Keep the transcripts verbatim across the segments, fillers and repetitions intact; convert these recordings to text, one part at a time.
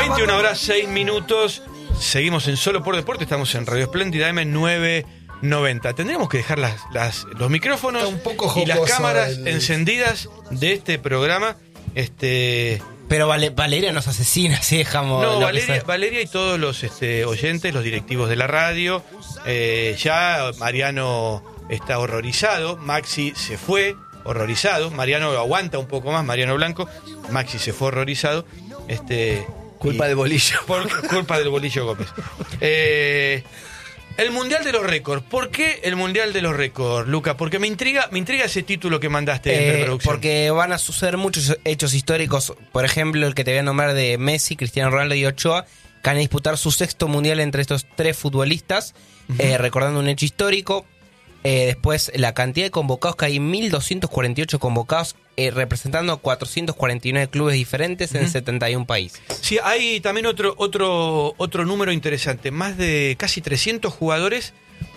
veintiuna horas, seis minutos. Seguimos en Solo por Deporte. Estamos en Radio Espléndida M nueve noventa. Tendríamos que dejar las, las, los micrófonos un poco y las cámaras el... encendidas de este programa. Este... Pero Val- Valeria nos asesina, si dejamos... No, lo Valeria, que Valeria y todos los este, oyentes, los directivos de la radio. Eh, ya Mariano está horrorizado. Maxi se fue horrorizado. Mariano aguanta un poco más, Mariano Blanco. Maxi se fue horrorizado. Este, culpa y, del bolillo. Por culpa del bolillo Gómez. Eh, el Mundial de los Récords. ¿Por qué el Mundial de los Récords, Luca? Porque me intriga, me intriga ese título que mandaste Eh, en preproducción. porque van a suceder muchos hechos históricos. Por ejemplo, el que te voy a nombrar de Messi, Cristiano Ronaldo y Ochoa, que van a disputar su sexto mundial entre estos tres futbolistas, uh-huh. eh, recordando un hecho histórico. Eh, después, la cantidad de convocados, que hay mil doscientos cuarenta y ocho convocados, eh, representando a cuatrocientos cuarenta y nueve clubes diferentes uh-huh. en setenta y un países. Sí, hay también otro, otro, otro número interesante. Más de casi trescientos jugadores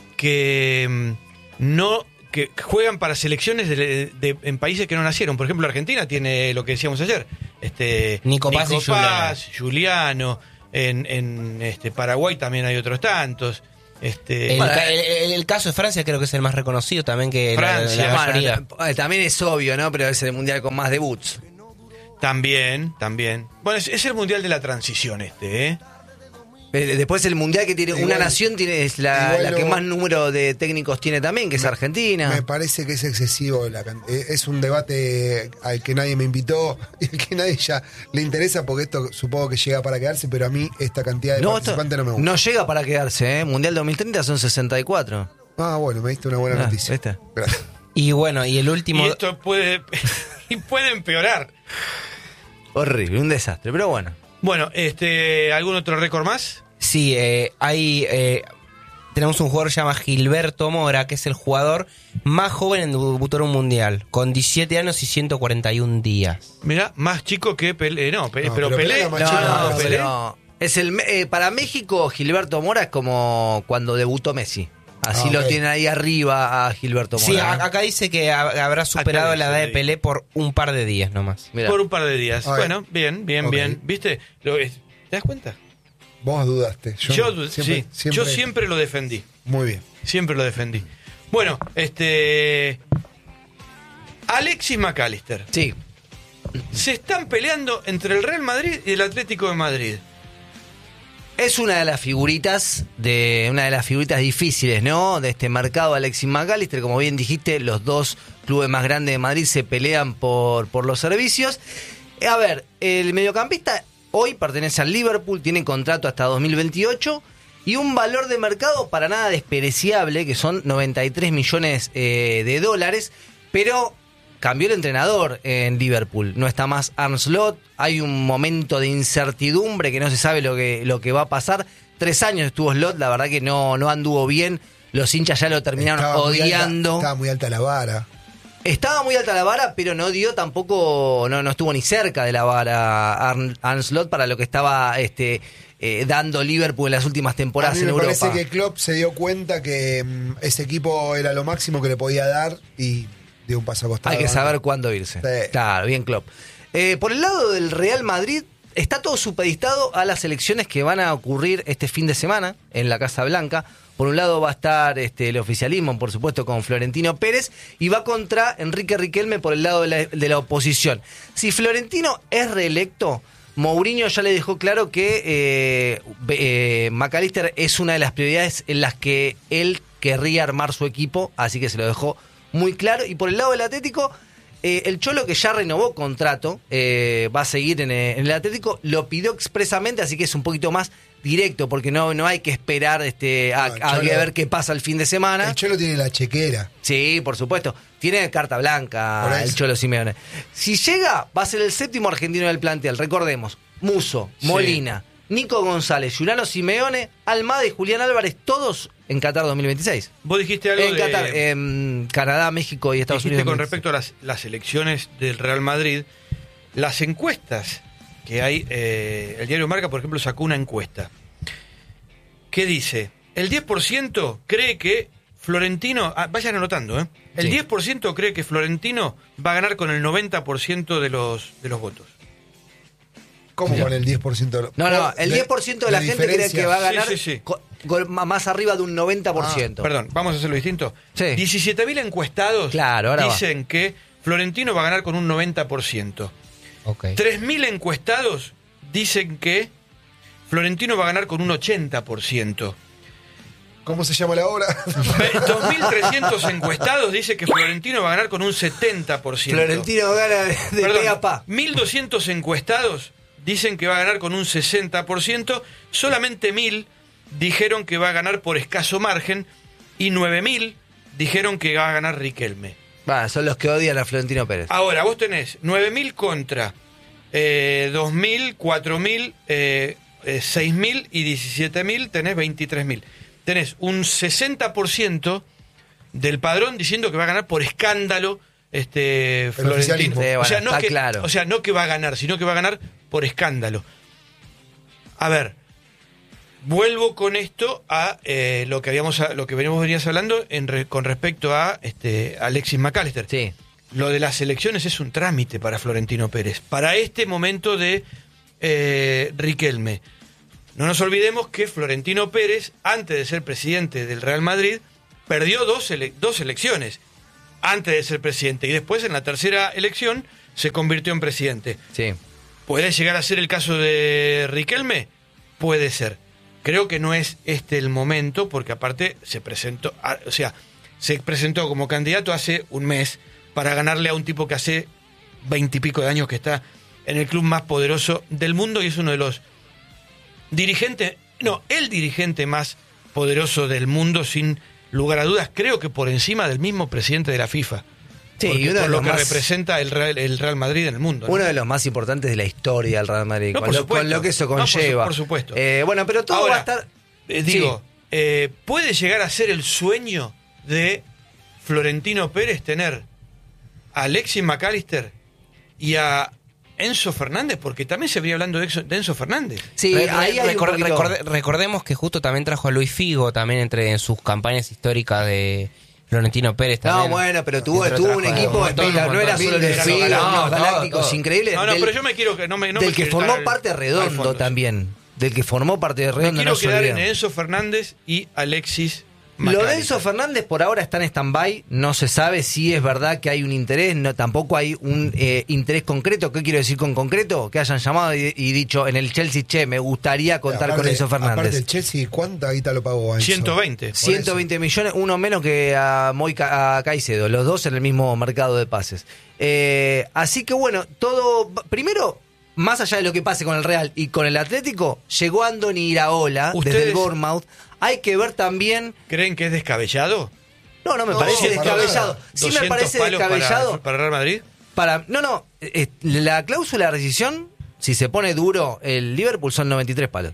que no que juegan para selecciones de, de, en países que no nacieron. Por ejemplo, Argentina tiene lo que decíamos ayer. Este, Nico Paz Nico y Juliano. Paz, Juliano. En, en este, Paraguay también hay otros tantos. Este, el, bueno, ca- el, el caso de Francia creo que es el más reconocido también, que Francia, la, la mayoría. Bueno, también es obvio, ¿no? Pero es el mundial con más debuts. También, también. Bueno, es, es el mundial de la transición este, ¿eh? Eh, Después el mundial que tiene Igual- una nación tiene es la, igual la que no- más número de técnicos tiene también, que es Me- Argentina. Me parece que es excesivo. La can- eh, es un debate al que nadie me invitó y al que nadie ya le interesa, porque esto supongo que llega para quedarse, pero a mí esta cantidad de No, esto participantes no me gusta. no llega para quedarse, ¿eh? Mundial dos mil treinta son sesenta y cuatro. Ah, bueno, me diste una buena Ah, noticia. ¿viste? Gracias. Y bueno, y el último... Y esto puede, y puede empeorar. Horrible, un desastre, pero bueno. Bueno, este, ¿algún otro récord más? Sí, eh, hay eh, tenemos un jugador que se llama Gilberto Mora, que es el jugador más joven en debutar un mundial, con diecisiete años y ciento cuarenta y un días. Mirá, más chico que Pelé. No, Pelé, No, pero, pero Pelé. Pelé era más No, chico, no, no, Pelé. pero es el eh, para México Gilberto Mora es como cuando debutó Messi. Así Ah, lo ok. tienen ahí arriba a Gilberto Mora. Sí, ¿eh? a- acá dice que ha- habrá superado Acá la dice edad de ahí. Pelé por un par de días nomás. Mirá. Por un par de días. A ver. Bueno, bien, bien, Ok. bien. ¿Viste? Lo, es- ¿Te das cuenta? Vos dudaste. Yo, Yo, no. sí, siempre, siempre- yo siempre lo defendí. Muy bien. Siempre lo defendí. Bueno, este. Alexis McAllister. Sí. Se están peleando entre el Real Madrid y el Atlético de Madrid. Es una de las figuritas de una de las figuritas difíciles, ¿no? De este mercado, Alexis McAllister, como bien dijiste, los dos clubes más grandes de Madrid se pelean por, por los servicios. A ver, el mediocampista hoy pertenece al Liverpool, tiene contrato hasta dos mil veintiocho y un valor de mercado para nada despreciable, que son noventa y tres millones eh, de dólares, pero cambió el entrenador en Liverpool. No está más Arne Slot. Hay un momento de incertidumbre que no se sabe lo que, lo que va a pasar. Tres años estuvo Slot, la verdad que no, no anduvo bien. Los hinchas ya lo terminaron Estaba muy alta- odiando. estaba muy alta la vara. Estaba muy alta la vara, pero no dio tampoco, no, no estuvo ni cerca de la vara Arne, Arne Slot para lo que estaba este, eh, dando Liverpool en las últimas A temporadas mí en me Europa. parece que Klopp se dio cuenta que mm, ese equipo era lo máximo que le podía dar y dio un paso a costado. Hay que saber cuándo irse. Sí. Claro, bien Klopp. Eh, por el lado del Real Madrid, está todo supeditado a las elecciones que van a ocurrir este fin de semana en la Casa Blanca. Por un lado va a estar este, el oficialismo, por supuesto, con Florentino Pérez, y va contra Enrique Riquelme por el lado de la, de la oposición. Si Florentino es reelecto, Mourinho ya le dejó claro que eh, eh, McAllister es una de las prioridades en las que él querría armar su equipo, así que se lo dejó muy claro. Y por el lado del Atlético, eh, el Cholo, que ya renovó contrato, eh, va a seguir en, eh, en el Atlético, lo pidió expresamente, así que es un poquito más directo, porque no, no hay que esperar este, a, No, el a Cholo- ver qué pasa el fin de semana. El Cholo tiene la chequera. Sí, por supuesto. Tiene carta Por blanca eso. el Cholo Simeone. Si llega, va a ser el séptimo argentino del plantel. Recordemos, Muso, Sí. Molina, Nico González, Juliano Simeone, Almada y Julián Álvarez, todos en Qatar dos mil veintiséis. Vos dijiste algo En de, Qatar, en Canadá, México y Estados dijiste Unidos. con respecto a las, las elecciones del Real Madrid. Las encuestas que hay, eh, el diario Marca, por ejemplo, sacó una encuesta que dice, el diez por ciento cree que Florentino, ah, vayan anotando, ¿eh? El Sí. diez por ciento cree que Florentino va a ganar con el noventa por ciento de los, de los votos. ¿Cómo con el diez por ciento? No, no, el diez por ciento de, de la gente cree que va a ganar sí, sí, sí. Con, con más arriba de un noventa por ciento. Ah, perdón, vamos a hacerlo distinto. Sí. diecisiete mil encuestados claro, ahora dicen va. que Florentino va a ganar con un noventa por ciento. Okay. tres mil encuestados dicen que Florentino va a ganar con un ochenta por ciento. ¿Cómo se llama la obra? dos mil trescientos encuestados dicen que Florentino va a ganar con un setenta por ciento. Florentino gana de, de Perdón, pe a pa. mil doscientos encuestados dicen que va a ganar con un sesenta por ciento. Solamente mil dijeron que va a ganar por escaso margen. Y nueve mil dijeron que va a ganar Riquelme. Va, son los que odian a Florentino Pérez. Ahora, vos tenés nueve mil contra eh, dos mil, cuatro mil, eh, eh, seis mil y diecisiete mil, tenés veintitrés mil. Tenés un sesenta por ciento del padrón diciendo que va a ganar por escándalo este Florentino. Sí, bueno, o sea, no está que, claro. o sea, no que va a ganar, sino que va a ganar por escándalo. A ver, vuelvo con esto a eh, lo que habíamos lo que veníamos venías hablando en re, con respecto a este Alexis McAllister. Sí. Lo de las elecciones es un trámite para Florentino Pérez. Para este momento de eh, Riquelme. No nos olvidemos que Florentino Pérez, antes de ser presidente del Real Madrid, perdió dos, ele- dos elecciones antes de ser presidente. Y después, en la tercera elección, se convirtió en presidente. Sí. ¿Puede llegar a ser el caso de Riquelme? Puede ser. Creo que no es este el momento, porque aparte se presentó, o sea, se presentó como candidato hace un mes para ganarle a un tipo que hace veintipico de años que está en el club más poderoso del mundo y es uno de los dirigentes, no, el dirigente más poderoso del mundo, sin lugar a dudas, creo que por encima del mismo presidente de la FIFA. Sí, Porque, y uno de por lo los que más- representa el Real, el Real Madrid en el mundo, ¿no? Uno de los más importantes de la historia del Real Madrid, No, con, por lo, supuesto. con lo que eso No, por su- conlleva. por supuesto. Eh, bueno, pero todo Ahora, va a estar... Eh, digo, eh, ¿puede llegar a ser el sueño de Florentino Pérez tener a Alexis McAllister y a Enzo Fernández? Porque también se venía hablando de Enzo, de Enzo Fernández. Sí, Re- ahí hay un recor- poquito- recorde- recordemos que justo también trajo a Luis Figo también entre en sus campañas históricas de Florentino Pérez No, también. bueno, pero tuvo, Entre tuvo un otras equipo cosas. espectacular. No era solo el Bilder, Figo, no, unos todo, galácticos todo. increíbles. No, no, del, pero yo me quiero que no me no del me que quiero formó estar parte de al Redondo fondo. también. Del que formó parte de Me Redondo. quiero no se quedar en olviden. Enzo Fernández y Alexis Lo McAllister. de Enzo Fernández por ahora está en stand-by, no se sabe si es verdad que hay un interés, no, tampoco hay un eh, interés concreto. ¿Qué quiero decir con concreto? Que hayan llamado y, y dicho en el Chelsea, che, me gustaría contar Aparte- con Enzo Aparte Fernández. el Chelsea, ¿cuánta guita lo pagó a Enzo? ciento veinte. ciento veinte millones, uno menos que a, Moy Ca- a Caicedo, los dos en el mismo mercado de pases. Eh, así que bueno, todo, primero, más allá de lo que pase con el Real y con el Atlético, llegó Andoni Iraola ¿Ustedes- desde el Bournemouth. Hay que ver también... ¿Creen que es descabellado? No, no me No, parece para descabellado. nada. Sí me doscientos parece palos descabellado. Para, para Real Madrid. Para, no, no, eh, la cláusula de rescisión, si se pone duro el Liverpool, son noventa y tres palos.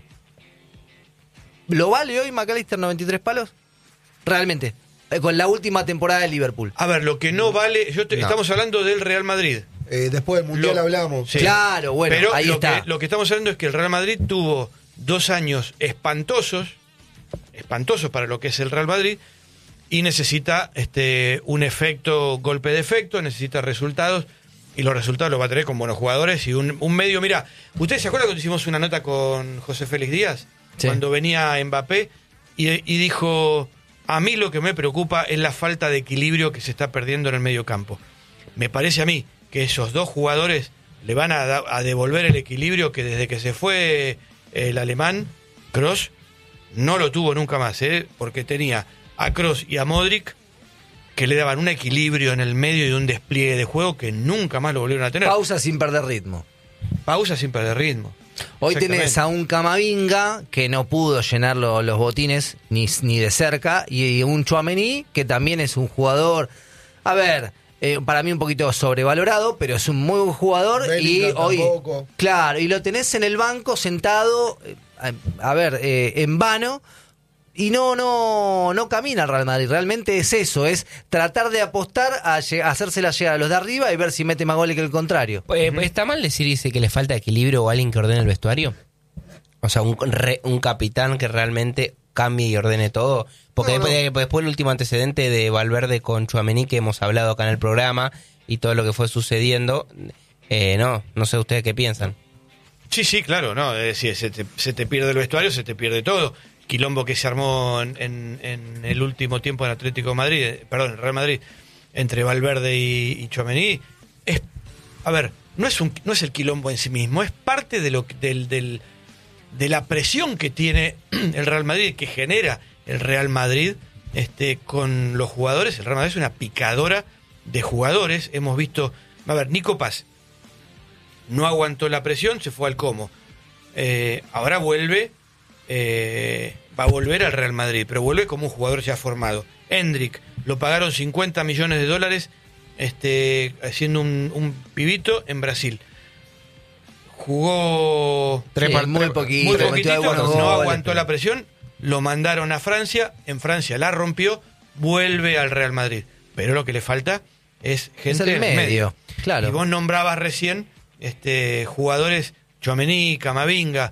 ¿Lo vale hoy McAllister noventa y tres palos? Realmente, eh, con la última temporada de Liverpool. A ver, lo que no vale, yo te- No. estamos hablando del Real Madrid. Eh, después del Mundial Lo- hablamos. Sí. Claro, bueno, Pero ahí lo está. Que, lo que estamos hablando es que el Real Madrid tuvo dos años espantosos, espantosos para lo que es el Real Madrid, y necesita este un efecto, golpe de efecto, necesita resultados, y los resultados los va a tener con buenos jugadores y un, un medio. Mira, ¿ustedes se acuerdan cuando hicimos una nota con José Félix Díaz? Sí. Cuando venía Mbappé y, y dijo, a mí lo que me preocupa es la falta de equilibrio que se está perdiendo en el medio campo. Me parece a mí que esos dos jugadores le van a, da- a devolver el equilibrio que desde que se fue el alemán, Kroos, no lo tuvo nunca más, ¿eh? Porque tenía a Kroos y a Modric que le daban un equilibrio en el medio y un despliegue de juego que nunca más lo volvieron a tener. Pausa sin perder ritmo. Pausa sin perder ritmo. Hoy Exactamente. tenés a un Camavinga que no pudo llenar lo- los botines ni, ni de cerca, y un Tchouaméni que también es un jugador, a ver, eh, para mí un poquito sobrevalorado, pero es un muy buen jugador. Y Bellingham hoy, tampoco. claro, y lo tenés en el banco sentado, eh, a, a ver, eh, en vano. Y no, no, no camina el Real Madrid. Realmente es eso, es tratar de apostar a, lle- a hacerse la llegada a los de arriba y ver si mete más goles que el contrario. Eh, ¿Está mal decir dice, que le falta equilibrio o alguien que ordene el vestuario? O sea, un, re- un capitán que realmente cambie y ordene todo. Porque No, no. después, después el último antecedente de Valverde con Tchouaméni que hemos hablado acá en el programa y todo lo que fue sucediendo, eh, no, no sé ustedes qué piensan. Sí, sí, claro, no, es decir, se te, se te pierde el vestuario, se te pierde todo. Quilombo que se armó en, en, en el último tiempo en Atlético de Madrid, eh, perdón, en Real Madrid, entre Valverde y, y Tchouaméni, es, a ver, no es un, no es el quilombo en sí mismo, es parte de lo del, del de la presión que tiene el Real Madrid, que genera el Real Madrid este, con los jugadores. El Real Madrid es una picadora de jugadores. Hemos visto, a ver, Nico Paz no aguantó la presión, se fue al Como. Eh, ahora vuelve, eh, va a volver al Real Madrid, pero vuelve como un jugador ya formado. Endrick, lo pagaron cincuenta millones de dólares este, haciendo un, un pibito en Brasil. Jugó Tres sí, part- muy poquito, muy metió poquitito, algunos no goles, aguantó pero- la presión, lo mandaron a Francia, en Francia la rompió, vuelve al Real Madrid. Pero lo que le falta es gente el en medio, medio. claro. Y vos nombrabas recién este, jugadores, Tchouaméni, Camavinga,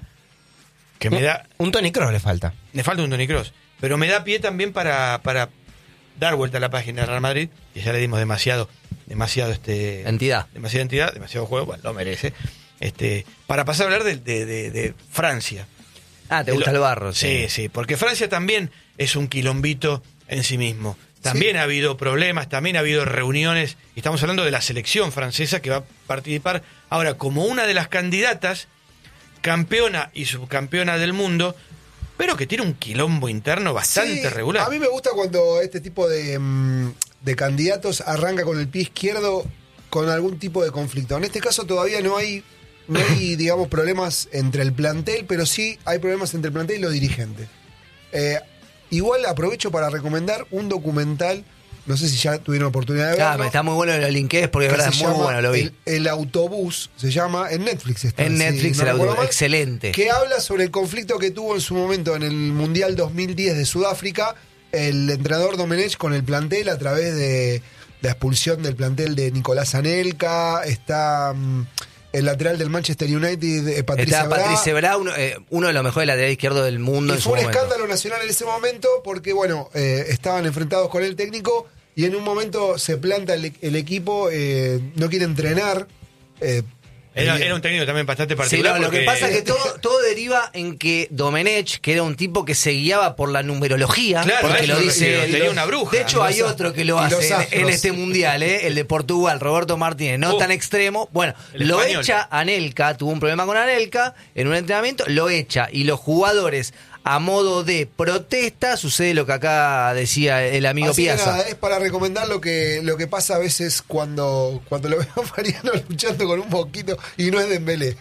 que me da, Un Toni Kroos le falta. le falta un Toni Kroos, pero me da pie también para, para dar vuelta a la página del Real Madrid, que ya le dimos demasiado, demasiado este Entidad. demasiada entidad, demasiado juego, bueno, lo merece. Este, para pasar a hablar de, de, de, de Francia. Ah, te De gusta lo- el barro. Sí, sí, porque Francia también es un quilombito en sí mismo. También Sí. ha habido problemas, también ha habido reuniones, y estamos hablando de la selección francesa que va a participar ahora como una de las candidatas, campeona y subcampeona del mundo, pero que tiene un quilombo interno bastante Sí, regular. A mí me gusta cuando este tipo de, mm, de candidatos arranca con el pie izquierdo con algún tipo de conflicto. En este caso todavía no hay, no hay digamos, problemas entre el plantel, pero sí hay problemas entre el plantel y los dirigentes. Eh, igual aprovecho para recomendar un documental, no sé si ya tuvieron oportunidad de verlo. Ah, está muy bueno que lo linkees porque es que verdad, se muy llama bueno, lo vi. El, El autobús, se llama, en Netflix está. En si Netflix no el recuerdo audio, mal, excelente. que habla sobre el conflicto que tuvo en su momento en el Mundial dos mil diez de Sudáfrica el entrenador Domenech con el plantel a través de la expulsión del plantel de Nicolás Anelka. Está mm, el lateral del Manchester United, eh, Patrice Está Evra. Patrice Evra, uno, eh, uno de los mejores laterales izquierdos del mundo Y en su fue un momento. escándalo nacional en ese momento porque, bueno, eh, estaban enfrentados con el técnico y en un momento se planta el, el equipo, eh, no quiere entrenar. eh, Era, eh, era un técnico también bastante Sí, particular. no, lo que porque- pasa es que todo, todo deriva en que Domenech, que era un tipo que se guiaba por la numerología, Claro, porque eso lo me dice refiero, él. tenía una bruja. De hecho, Y hay los- otro que lo y los hace en, astros. en este mundial, ¿eh? El de Portugal, Roberto Martínez, no Oh. tan extremo. Bueno, El lo español. echa Anelka, tuvo un problema con Anelka en un entrenamiento, lo echa y los jugadores, a modo de protesta, sucede lo que acá decía el amigo Así que Piazza. nada, es para recomendar lo que, lo que pasa a veces cuando, cuando lo veo a Mariano luchando con un poquito y no es Dembélé.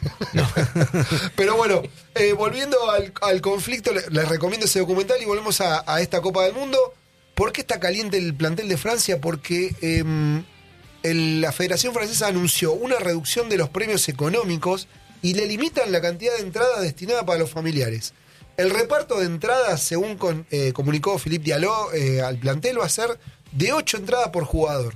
Pero bueno, eh, volviendo al, al conflicto, le- les recomiendo ese documental y volvemos a, a esta Copa del Mundo. ¿Por qué está caliente el plantel de Francia? Porque em, el- la Federación Francesa anunció una reducción de los premios económicos y le limitan la cantidad de entradas destinada para los familiares. El reparto de entradas, según con- eh, comunicó Philippe Diallo eh, al plantel, va a ser de ocho entradas por jugador.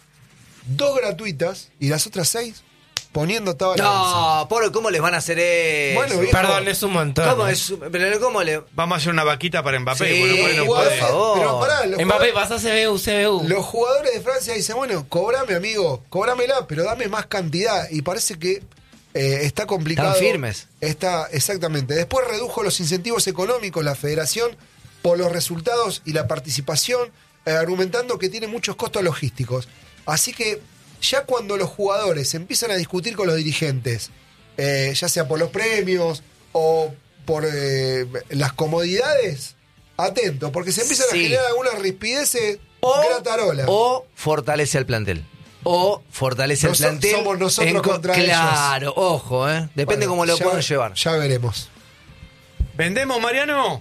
Dos gratuitas y las otras seis poniendo tabla. No, por ¿cómo les van a hacer eso? Bueno, viejo, Perdón, es un montón. ¿Cómo ¿eh? es? Pero ¿cómo le...? Vamos a hacer una vaquita para Mbappé. Sí, bueno, bueno, por puede. favor. Pero pará, los Mbappé, jugadores- pasa C B U, C B U. Los jugadores de Francia dicen, bueno, cobrame, amigo, cobrámela, pero dame más cantidad. Y parece que eh, está complicado. Están firmes. Está, exactamente. Después redujo los incentivos económicos la federación por los resultados y la participación, eh, argumentando que tiene muchos costos logísticos. Así que ya cuando los jugadores empiezan a discutir con los dirigentes, eh, ya sea por los premios o por eh, las comodidades, atento, porque se empiezan Sí. a generar algunas rispideces O, gratarola. o fortalece al plantel. O fortalece Nos- al plantel. somos nosotros en co- contra Claro, ojo, ¿eh? Depende Bueno, cómo lo ya- puedan llevar. Ya veremos. ¿Vendemos, Mariano?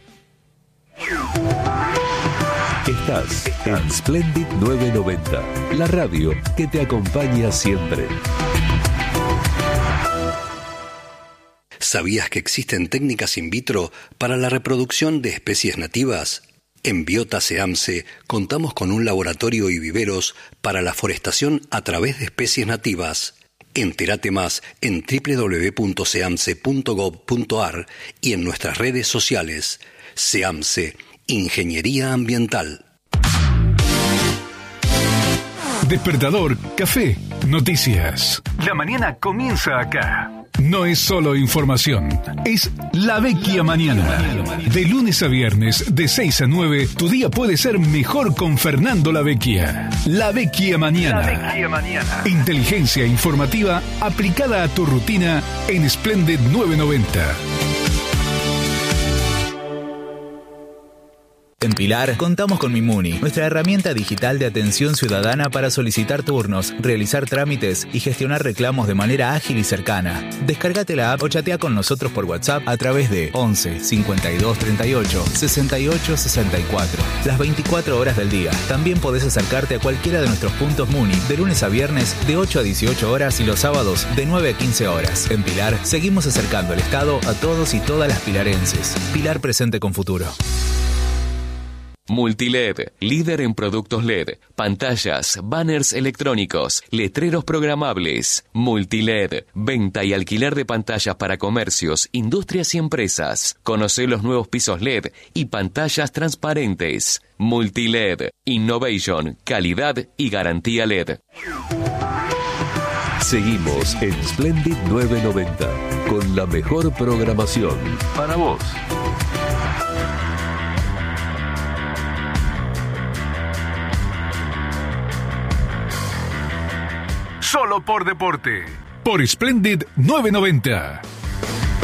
Estás en Splendid novecientos noventa, la radio que te acompaña siempre. ¿Sabías que existen técnicas in vitro para la reproducción de especies nativas? En Biota Seamse contamos con un laboratorio y viveros para la forestación a través de especies nativas. Entérate más en doble u doble u doble u punto seamse punto gob punto ar y en nuestras redes sociales. Seamse, Ingeniería Ambiental. despertador, café, noticias. La mañana comienza acá. No es solo información, es La Vecchia Mañana. De lunes a viernes, de seis a nueve, tu día puede ser mejor con Fernando La Vecchia. La Vecchia Mañana. La Vecchia Mañana. Inteligencia informativa aplicada a tu rutina en Splendid nueve noventa. En Pilar contamos con Mimuni, nuestra herramienta digital de atención ciudadana para solicitar turnos, realizar trámites y gestionar reclamos de manera ágil y cercana. Descárgate la app o chatea con nosotros por WhatsApp a través de once cincuenta y dos treinta y ocho sesenta y ocho sesenta y cuatro. Las veinticuatro horas del día. También podés acercarte a cualquiera de nuestros puntos Muni de lunes a viernes de ocho a dieciocho horas y los sábados de nueve a quince horas. En Pilar seguimos acercando el Estado a todos y todas las pilarenses. Pilar presente con futuro. Multiled, líder en productos L E D, pantallas, banners electrónicos, letreros programables. Multiled, venta y alquiler de pantallas para comercios, industrias y empresas. Conoce los nuevos pisos L E D y pantallas transparentes. Multiled, innovation, calidad y garantía L E D. Seguimos en Splendid nueve noventa con la mejor programación para vos. Solo por deporte. Por Splendid nueve noventa.